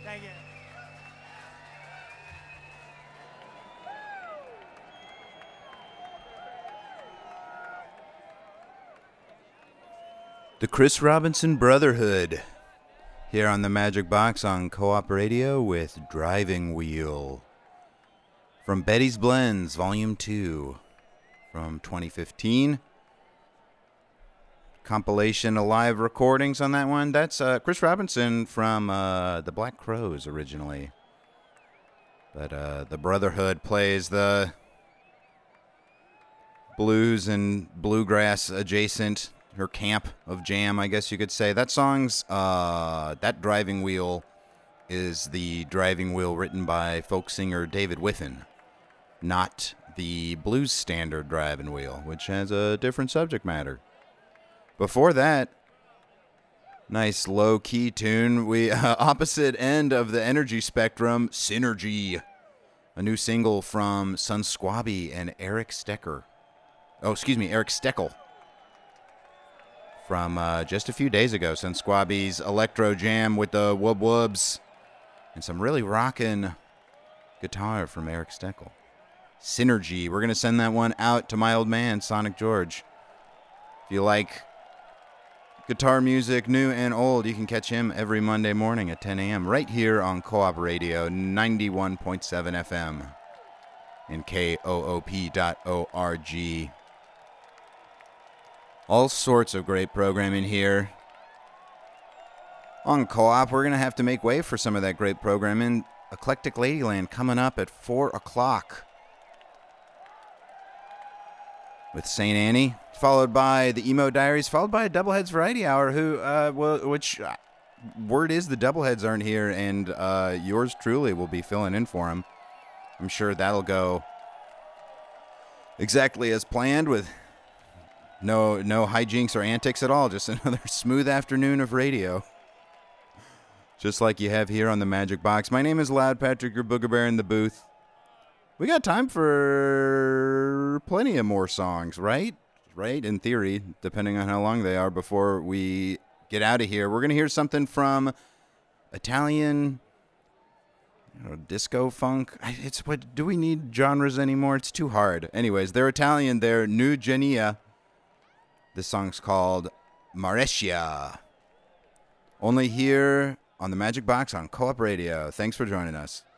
Thank you. The Chris Robinson Brotherhood here on the Magic Box on Co-op Radio with Driving Wheel from Betty's Blends Volume 2 from 2015. Compilation of live recordings on that one. That's Chris Robinson from the Black Crowes originally. But the Brotherhood plays the blues and bluegrass adjacent, her camp of jam, I guess you could say. That song's, that Driving Wheel is the Driving Wheel written by folk singer David Whiffen, not the blues standard Driving Wheel, which has a different subject matter. Before that, nice low-key tune. We opposite end of the energy spectrum, Synergy, a new single from Sun Squaby and Eric Steckel. Eric Steckel. From just a few days ago, Sun Squaby's electro jam with the wub wubs and some really rockin' guitar from Eric Steckel. Synergy. We're going to send that one out to my old man, Sonic George. If you like guitar music, new and old, you can catch him every Monday morning at 10 a.m. right here on Co-op Radio 91.7 FM and KOOP.org. All sorts of great programming here on Co-op. We're going to have to make way for some of that great programming. Eclectic Ladyland coming up at 4 o'clock with St. Annie, followed by the Emo Diaries, followed by a Doubleheads Variety Hour, which word is the Doubleheads aren't here, and yours truly will be filling in for them. I'm sure that'll go exactly as planned with no hijinks or antics at all, just another smooth afternoon of radio, just like you have here on the Magic Box. My name is Loud Patrick, your Booger Bear in the booth. We got time for plenty of more songs, right? Right, in theory, depending on how long they are before we get out of here. We're going to hear something from Italian disco funk. Do we need genres anymore? It's too hard. Anyways, they're Italian. They're New Genia. This song's called Marescia. Only here on the Magic Box on Co-op Radio. Thanks for joining us.